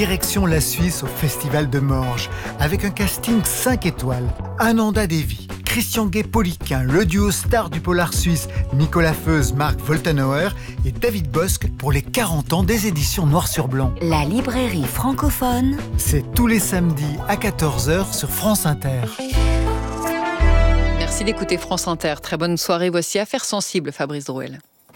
Direction la Suisse au Festival de Morges, avec un casting 5 étoiles. Ananda Devi, Christian Gay-Poliquin, le duo star du polar suisse Nicolas Feuze, Marc Woltenauer et David Bosque pour les 40 ans des éditions Noir sur Blanc. La librairie francophone. C'est tous les samedis à 14h sur France Inter. Merci d'écouter France Inter. Très bonne soirée. Voici Affaires sensibles, Fabrice Drouel.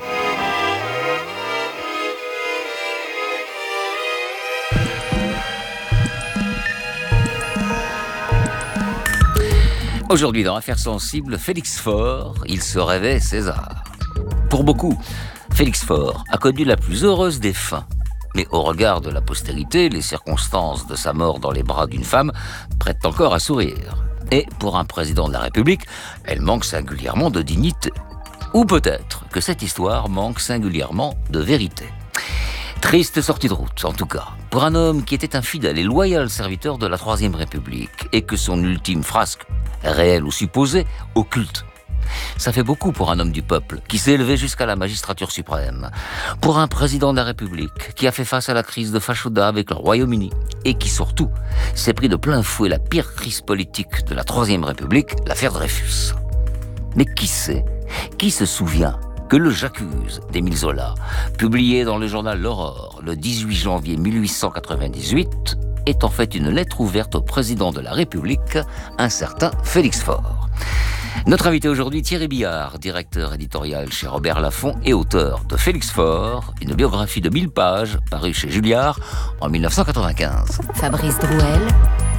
Aujourd'hui, dans Affaires sensibles, Félix Faure, il se rêvait César. Pour beaucoup, Félix Faure a connu la plus heureuse des fins. Mais au regard de la postérité, les circonstances de sa mort dans les bras d'une femme prêtent encore à sourire. Et pour un président de la République, elle manque singulièrement de dignité. Ou peut-être que cette histoire manque singulièrement de vérité. Triste sortie de route, en tout cas, pour un homme qui était un fidèle et loyal serviteur de la Troisième République et que son ultime frasque, réelle ou supposée, occulte. Ça fait beaucoup pour un homme du peuple qui s'est élevé jusqu'à la magistrature suprême. Pour un président de la République qui a fait face à la crise de Fashoda avec le Royaume-Uni et qui surtout s'est pris de plein fouet la pire crise politique de la Troisième République, l'affaire Dreyfus. Mais qui sait, qui se souvient que le J'accuse d'Émile Zola, publié dans le journal L'Aurore le 18 janvier 1898, est en fait une lettre ouverte au président de la République, un certain Félix Faure. Notre invité aujourd'hui, Thierry Billard, directeur éditorial chez Robert Laffont et auteur de Félix Faure, une biographie de 1000 pages parue chez Julliard en 1995. Fabrice Drouel.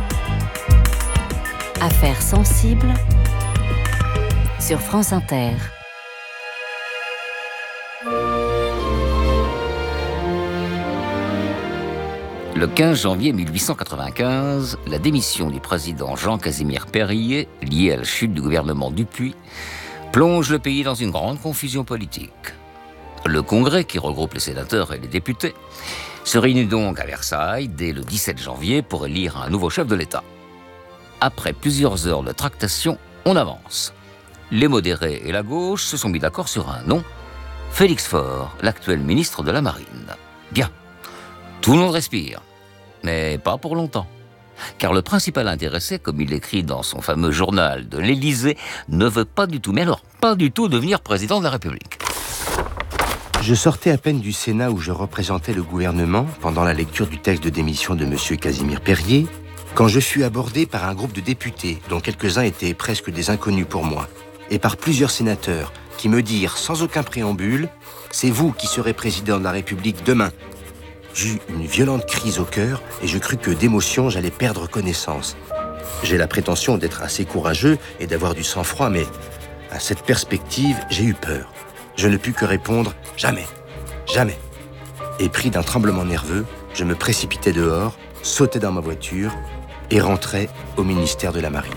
Affaires sensibles sur France Inter. Le 15 janvier 1895, la démission du président Jean-Casimir Périer, liée à la chute du gouvernement Dupuy, plonge le pays dans une grande confusion politique. Le Congrès, qui regroupe les sénateurs et les députés, se réunit donc à Versailles dès le 17 janvier pour élire un nouveau chef de l'État. Après plusieurs heures de tractation, on avance. Les modérés et la gauche se sont mis d'accord sur un nom, Félix Faure, l'actuel ministre de la Marine. Bien, tout le monde respire. Mais pas pour longtemps. Car le principal intéressé, comme il l'écrit dans son fameux journal de l'Élysée, ne veut pas du tout, mais alors pas du tout devenir président de la République. Je sortais à peine du Sénat où je représentais le gouvernement pendant la lecture du texte de démission de M. Casimir Périer, quand je fus abordé par un groupe de députés, dont quelques-uns étaient presque des inconnus pour moi, et par plusieurs sénateurs qui me dirent sans aucun préambule « C'est vous qui serez président de la République demain ». J'eus une violente crise au cœur et je crus que d'émotion j'allais perdre connaissance. J'ai la prétention d'être assez courageux et d'avoir du sang-froid, mais à cette perspective, j'ai eu peur. Je ne pus que répondre « Jamais, jamais ». Et pris d'un tremblement nerveux, je me précipitai dehors, sautai dans ma voiture et rentrai au ministère de la Marine.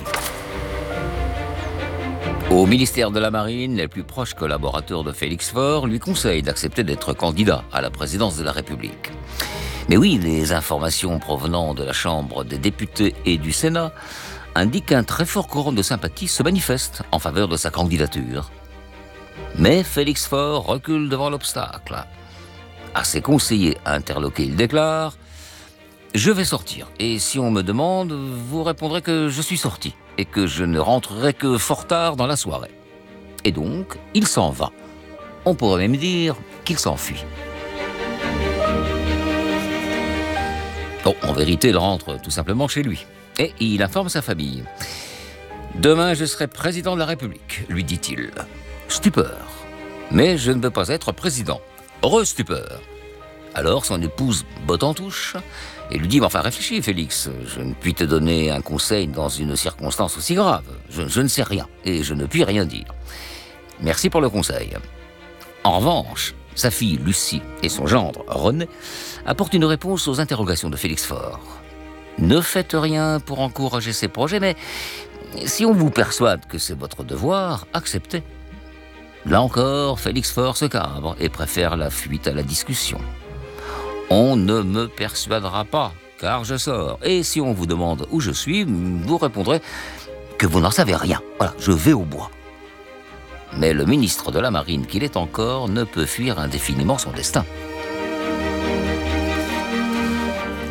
Au ministère de la Marine, les plus proches collaborateurs de Félix Faure lui conseillent d'accepter d'être candidat à la présidence de la République. Mais oui, les informations provenant de la Chambre des députés et du Sénat indiquent qu'un très fort courant de sympathie se manifeste en faveur de sa candidature. Mais Félix Faure recule devant l'obstacle. À ses conseillers interloqués, il déclare « Je vais sortir, et si on me demande, vous répondrez que je suis sorti. » et que je ne rentrerai que fort tard dans la soirée. Et donc, il s'en va. On pourrait même dire qu'il s'enfuit. Bon, en vérité, il rentre tout simplement chez lui. Et il informe sa famille. « Demain, je serai président de la République, lui dit-il. Stupeur. Mais je ne veux pas être président. Re-stupeur. Alors son épouse botte en touche et lui dit « Enfin, réfléchis, Félix, je ne puis te donner un conseil dans une circonstance aussi grave. Je ne sais rien et je ne puis rien dire. Merci pour le conseil. » En revanche, sa fille Lucie et son gendre René apportent une réponse aux interrogations de Félix Faure. Ne faites rien pour encourager ses projets, mais si on vous persuade que c'est votre devoir, acceptez. Là encore, Félix Faure se cabre et préfère la fuite à la discussion. On ne me persuadera pas, car je sors. Et si on vous demande où je suis, vous répondrez que vous n'en savez rien. Voilà, je vais au bois. Mais le ministre de la Marine qu'il est encore ne peut fuir indéfiniment son destin.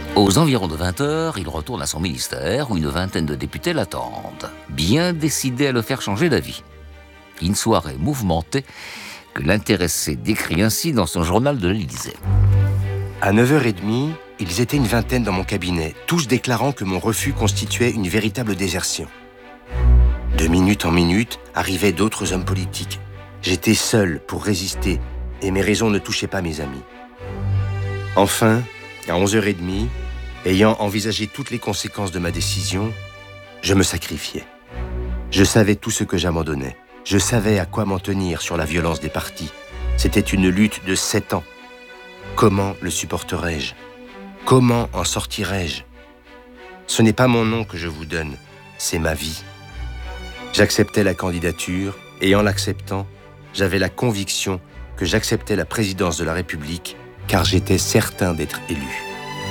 Aux environs de 20h, il retourne à son ministère où une vingtaine de députés l'attendent, bien décidés à le faire changer d'avis. Une soirée mouvementée que l'intéressé décrit ainsi dans son journal de l'Élysée. À 9h30, ils étaient une vingtaine dans mon cabinet, tous déclarant que mon refus constituait une véritable désertion. De minute en minute, arrivaient d'autres hommes politiques. J'étais seul pour résister et mes raisons ne touchaient pas mes amis. Enfin, à 11h30, ayant envisagé toutes les conséquences de ma décision, je me sacrifiais. Je savais tout ce que j'abandonnais. Je savais à quoi m'en tenir sur la violence des partis. C'était une lutte de 7 ans. Comment le supporterais-je? Comment en sortirais-je? Ce n'est pas mon nom que je vous donne, c'est ma vie. J'acceptais la candidature et en l'acceptant, j'avais la conviction que j'acceptais la présidence de la République car j'étais certain d'être élu.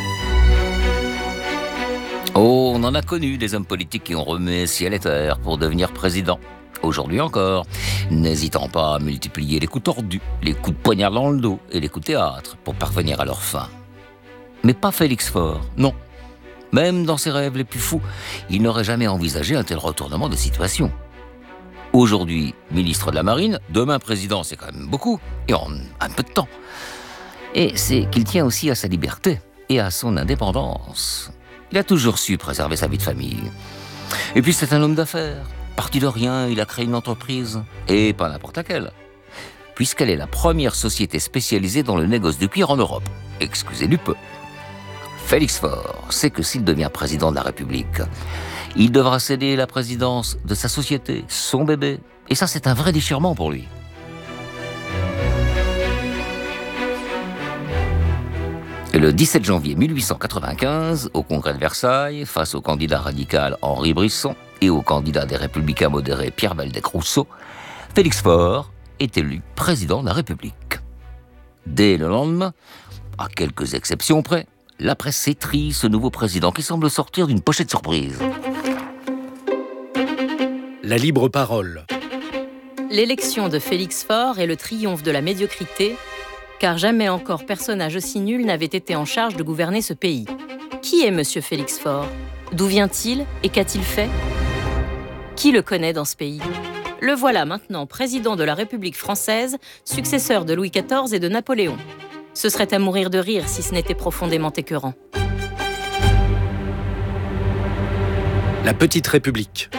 Oh, on en a connu des hommes politiques qui ont remué ciel et terre pour devenir président. Aujourd'hui encore, n'hésitant pas à multiplier les coups tordus, les coups de poignard dans le dos et les coups de théâtre pour parvenir à leur fin. Mais pas Félix Faure, non. Même dans ses rêves les plus fous, il n'aurait jamais envisagé un tel retournement de situation. Aujourd'hui, ministre de la Marine, demain président, c'est quand même beaucoup, et en un peu de temps. Et c'est qu'il tient aussi à sa liberté et à son indépendance. Il a toujours su préserver sa vie de famille. Et puis c'est un homme d'affaires. Parti de rien, il a créé une entreprise, et pas n'importe laquelle, puisqu'elle est la première société spécialisée dans le négoce du cuir en Europe. Excusez du peu. Félix Faure sait que s'il devient président de la République, il devra céder la présidence de sa société, son bébé, et ça c'est un vrai déchirement pour lui. Et le 17 janvier 1895, au congrès de Versailles, face au candidat radical Henri Brisson et au candidat des Républicains modérés Pierre Waldeck-Rousseau, Félix Faure est élu président de la République. Dès le lendemain, à quelques exceptions près, la presse étrie ce nouveau président qui semble sortir d'une pochette surprise. La libre parole. L'élection de Félix Faure est le triomphe de la médiocrité, car jamais encore personnage aussi nul n'avait été en charge de gouverner ce pays. Qui est Monsieur Félix Faure? D'où vient-il et qu'a-t-il fait? Qui le connaît dans ce pays? Le voilà maintenant président de la République française, successeur de Louis XIV et de Napoléon. Ce serait à mourir de rire si ce n'était profondément écœurant. La petite République.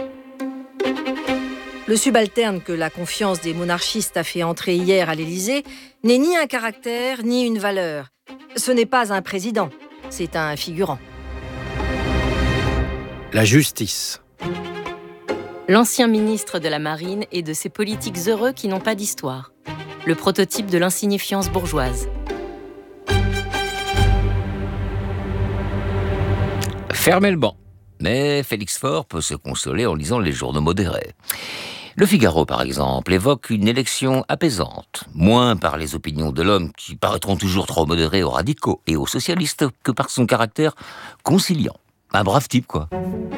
Le subalterne que la confiance des monarchistes a fait entrer hier à l'Élysée n'est ni un caractère ni une valeur. Ce n'est pas un président, c'est un figurant. La justice. L'ancien ministre de la Marine et de ces politiques heureux qui n'ont pas d'histoire. Le prototype de l'insignifiance bourgeoise. Fermez le banc. Mais Félix Faure peut se consoler en lisant les journaux modérés. Le Figaro, par exemple, évoque une élection apaisante, moins par les opinions de l'homme qui paraîtront toujours trop modérés aux radicaux et aux socialistes que par son caractère conciliant. Un brave type, quoi.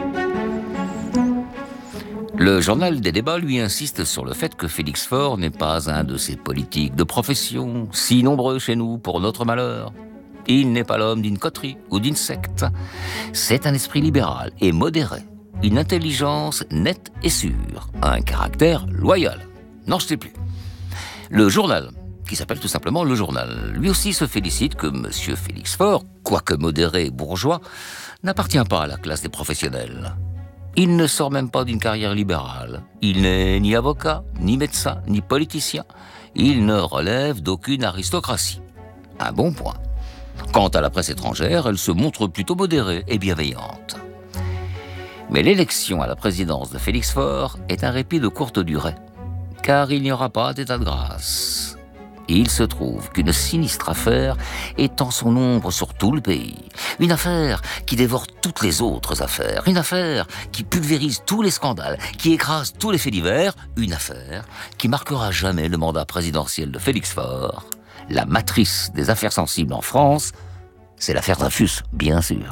Le journal des débats, lui, insiste sur le fait que Félix Faure n'est pas un de ces politiques de profession, si nombreux chez nous pour notre malheur. Il n'est pas l'homme d'une coterie ou d'une secte. C'est un esprit libéral et modéré, une intelligence nette et sûre, un caractère loyal. Non, je sais plus. Le journal, qui s'appelle tout simplement Le Journal, lui aussi se félicite que M. Félix Faure, quoique modéré et bourgeois, n'appartient pas à la classe des professionnels. Il ne sort même pas d'une carrière libérale. Il n'est ni avocat, ni médecin, ni politicien. Il ne relève d'aucune aristocratie. Un bon point. Quant à la presse étrangère, elle se montre plutôt modérée et bienveillante. Mais l'élection à la présidence de Félix Faure est un répit de courte durée, car il n'y aura pas d'état de grâce. Il se trouve qu'une sinistre affaire étend son ombre sur tout le pays. Une affaire qui dévore toutes les autres affaires. Une affaire qui pulvérise tous les scandales, qui écrase tous les faits divers. Une affaire qui marquera jamais le mandat présidentiel de Félix Faure. La matrice des affaires sensibles en France, c'est l'affaire Dreyfus, bien sûr.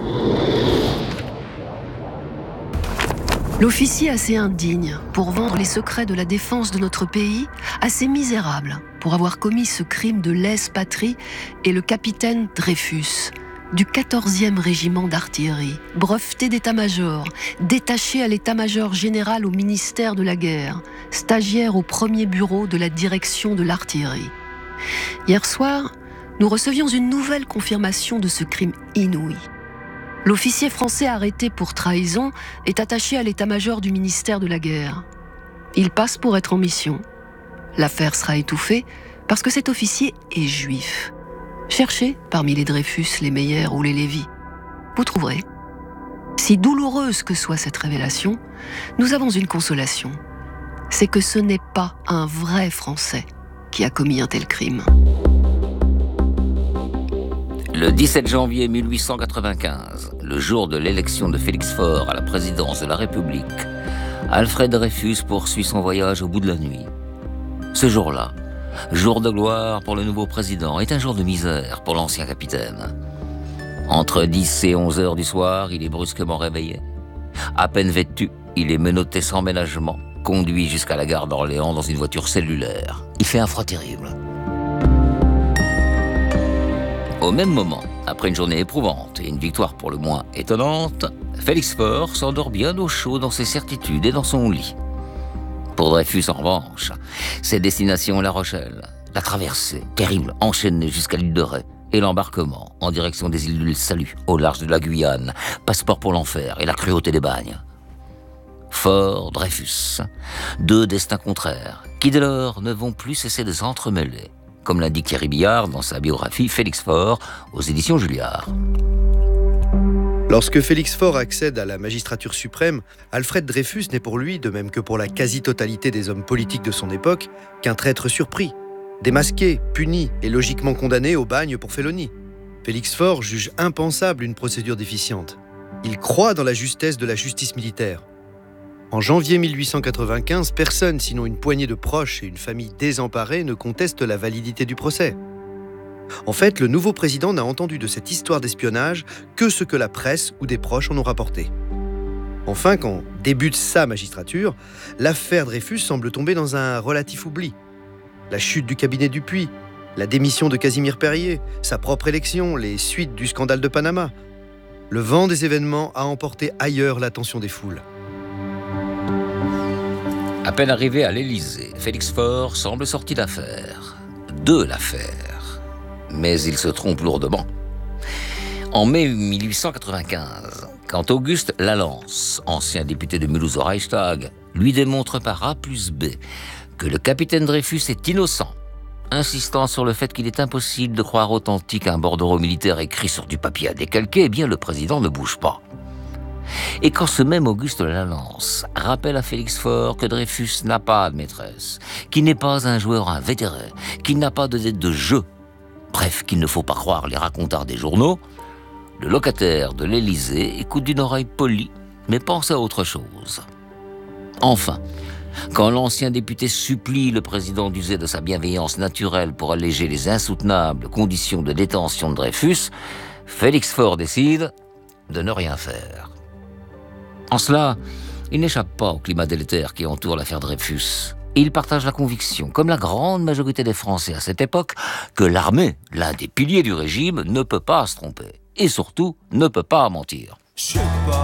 L'officier assez indigne pour vendre les secrets de la défense de notre pays, assez misérable pour avoir commis ce crime de lèse-patrie, est le capitaine Dreyfus, du 14e régiment d'artillerie, breveté d'état-major, détaché à l'état-major général au ministère de la guerre, stagiaire au premier bureau de la direction de l'artillerie. Hier soir, nous recevions une nouvelle confirmation de ce crime inouï. L'officier français arrêté pour trahison est attaché à l'état-major du ministère de la guerre. Il passe pour être en mission. L'affaire sera étouffée parce que cet officier est juif. Cherchez parmi les Dreyfus, les Meyer ou les Lévy. Vous trouverez. Si douloureuse que soit cette révélation, nous avons une consolation. C'est que ce n'est pas un vrai Français qui a commis un tel crime. Le 17 janvier 1895, le jour de l'élection de Félix Faure à la présidence de la République, Alfred Dreyfus poursuit son voyage au bout de la nuit. Ce jour-là, jour de gloire pour le nouveau président, est un jour de misère pour l'ancien capitaine. Entre 10 et 11 heures du soir, il est brusquement réveillé. À peine vêtu, il est menotté sans ménagement, conduit jusqu'à la gare d'Orléans dans une voiture cellulaire. Il fait un froid terrible. Au même moment, après une journée éprouvante et une victoire pour le moins étonnante, Félix Faure s'endort bien au chaud dans ses certitudes et dans son lit. Pour Dreyfus, en revanche, ses destinations La Rochelle, la traversée terrible enchaînée jusqu'à l'île de Ré et l'embarquement en direction des îles du Salut, au large de la Guyane, passeport pour l'enfer et la cruauté des bagnes. Faure, Dreyfus, deux destins contraires, qui dès lors ne vont plus cesser de s'entremêler, comme l'indique Thierry Billard dans sa biographie Félix Faure aux éditions Julliard. Lorsque Félix Faure accède à la magistrature suprême, Alfred Dreyfus n'est pour lui, de même que pour la quasi-totalité des hommes politiques de son époque, qu'un traître surpris, démasqué, puni et logiquement condamné au bagne pour félonie. Félix Faure juge impensable une procédure déficiente. Il croit dans la justesse de la justice militaire. En janvier 1895, personne, sinon une poignée de proches et une famille désemparée, ne conteste la validité du procès. En fait, le nouveau président n'a entendu de cette histoire d'espionnage que ce que la presse ou des proches en ont rapporté. Enfin, quand débute sa magistrature, l'affaire Dreyfus semble tomber dans un relatif oubli. La chute du cabinet Dupuy, la démission de Casimir Perier, sa propre élection, les suites du scandale de Panama. Le vent des événements a emporté ailleurs l'attention des foules. À peine arrivé à l'Élysée, Félix Faure semble sorti d'affaire. De l'affaire. Mais il se trompe lourdement. En mai 1895, quand Auguste Lalance, ancien député de Mulhouse au Reichstag, lui démontre par A plus B que le capitaine Dreyfus est innocent, insistant sur le fait qu'il est impossible de croire authentique un bordereau militaire écrit sur du papier à décalquer, eh bien le président ne bouge pas. Et quand ce même Auguste Lalance rappelle à Félix Faure que Dreyfus n'a pas de maîtresse, qu'il n'est pas un joueur invétéré, qu'il n'a pas de dette de jeu, bref, qu'il ne faut pas croire les racontars des journaux, le locataire de l'Élysée écoute d'une oreille polie, mais pense à autre chose. Enfin, quand l'ancien député supplie le président d'user de sa bienveillance naturelle pour alléger les insoutenables conditions de détention de Dreyfus, Félix Faure décide de ne rien faire. En cela, il n'échappe pas au climat délétère qui entoure l'affaire Dreyfus. Et il partage la conviction, comme la grande majorité des Français à cette époque, que l'armée, l'un des piliers du régime, ne peut pas se tromper. Et surtout, ne peut pas mentir.